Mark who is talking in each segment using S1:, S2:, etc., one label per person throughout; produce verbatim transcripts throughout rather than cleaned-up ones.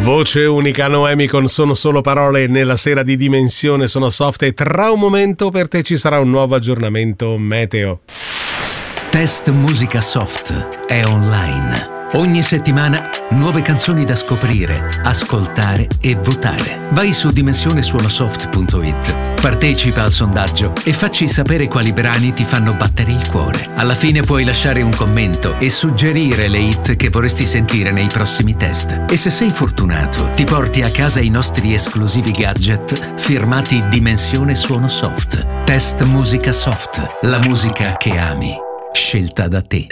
S1: Voce unica, Noemi con Sono solo parole nella sera di Dimensione Sono Soft, e tra un momento per te ci sarà un nuovo aggiornamento meteo.
S2: Test Musica Soft è online. Ogni settimana nuove canzoni da scoprire, ascoltare e votare. Vai su dimensione suono soft punto it, partecipa al sondaggio e facci sapere quali brani ti fanno battere il cuore. Alla fine puoi lasciare un commento e suggerire le hit che vorresti sentire nei prossimi test. E se sei fortunato, ti porti a casa i nostri esclusivi gadget firmati Dimensione Suono Soft. Test Musica Soft, la musica che ami, scelta da te.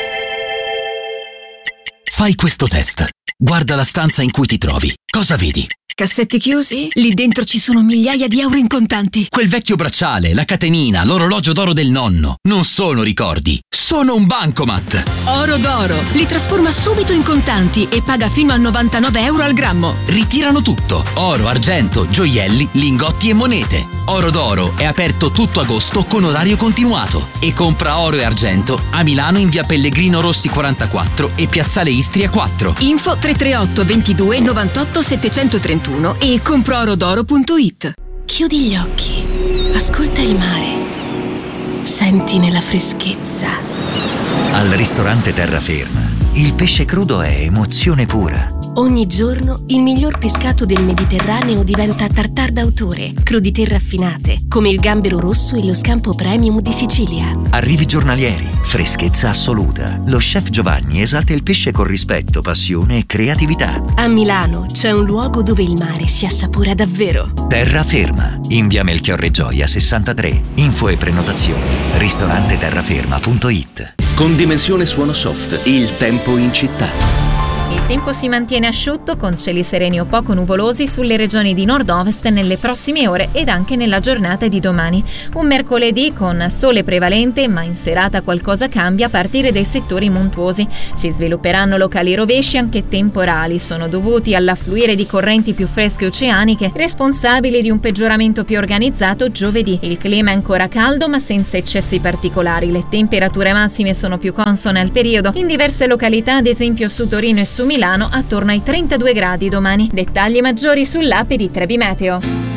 S3: Fai questo test. Guarda la stanza in cui ti trovi. Cosa vedi?
S4: Cassetti chiusi? Lì dentro ci sono migliaia di euro in contanti.
S3: Quel vecchio bracciale, la catenina, l'orologio d'oro del nonno. Non sono ricordi, sono un bancomat.
S4: Oro d'oro. Li trasforma subito in contanti e paga fino a novantanove euro al grammo.
S3: Ritirano tutto. Oro, argento, gioielli, lingotti e monete. Oro d'oro è aperto tutto agosto con orario continuato. E compra oro e argento a Milano in via Pellegrino Rossi quarantaquattro e piazzale Istria quattro.
S4: Info tre tre otto ventidue novantotto settecentotrentuno e compro oro d'oro punto it. Chiudi gli occhi, ascolta il mare, sentine la freschezza.
S5: Al ristorante Terraferma il pesce crudo è emozione pura.
S4: Ogni giorno il miglior pescato del Mediterraneo diventa tartar d'autore, crudité raffinate, come il gambero rosso e lo scampo premium di Sicilia.
S5: Arrivi giornalieri, freschezza assoluta. Lo chef Giovanni esalta il pesce con rispetto, passione e creatività.
S4: A Milano c'è un luogo dove il mare si assapora davvero.
S5: Terraferma, in via Melchiorre Gioia sessantatré. Info e prenotazioni ristorante terraferma punto it.
S2: Con Dimensione Suono Soft, il tempo in città.
S6: Il tempo si mantiene asciutto con cieli sereni o poco nuvolosi sulle regioni di nord-ovest nelle prossime ore ed anche nella giornata di domani. Un mercoledì con sole prevalente, ma in serata qualcosa cambia a partire dai settori montuosi. Si svilupperanno locali rovesci, anche temporali. Sono dovuti all'affluire di correnti più fresche oceaniche, responsabili di un peggioramento più organizzato giovedì. Il clima è ancora caldo, ma senza eccessi particolari. Le temperature massime sono più consone al periodo. In diverse località, ad esempio su Torino e su Milano, attorno ai trentadue gradi domani. Dettagli maggiori sull'app di Trebi Meteo.